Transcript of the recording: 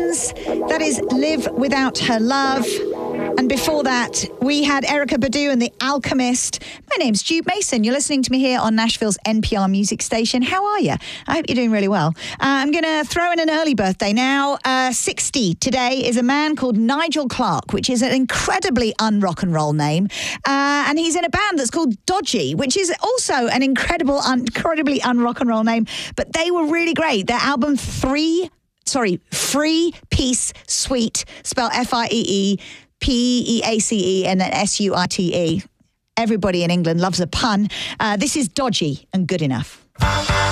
Twins. That is Live Without Her Love. And before that, we had Erykah Badu and The Alchemist. My name's Jude Mason. You're listening to me here on Nashville's NPR music station. How are you? I hope you're doing really well. I'm going to throw in an early birthday now. 60 today is a man called Nigel Clark, which is an incredibly un-rock and roll name. And he's in a band that's called Dodgy, which is also an incredibly un-rock and roll name. But they were really great. Their album Free Peace Suite, spelled FREE. PEACE and then SUITE. Everybody in England loves a pun. This is Dodgy and Good Enough.